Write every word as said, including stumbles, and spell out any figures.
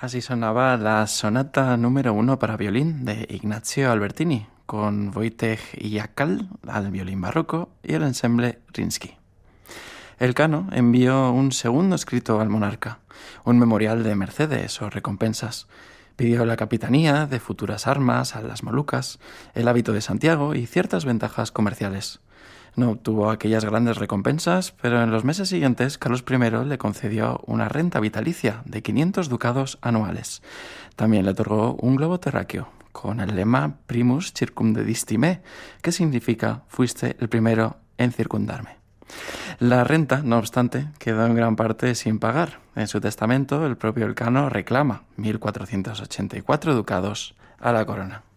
Así sonaba la sonata número uno para violín de Ignazio Albertini, con Wojciech Jakal al violín barroco y el ensemble Rimsky. Elcano envió un segundo escrito al monarca, un memorial de mercedes o recompensas. Pidió la capitanía de futuras armas a las Molucas, el hábito de Santiago y ciertas ventajas comerciales. No obtuvo aquellas grandes recompensas, pero en los meses siguientes Carlos I le concedió una renta vitalicia de quinientos ducados anuales. También le otorgó un globo terráqueo, con el lema Primus circumdedisti me, que significa fuiste el primero en circundarme. La renta, no obstante, quedó en gran parte sin pagar. En su testamento, el propio Elcano reclama mil cuatrocientos ochenta y cuatro ducados a la corona.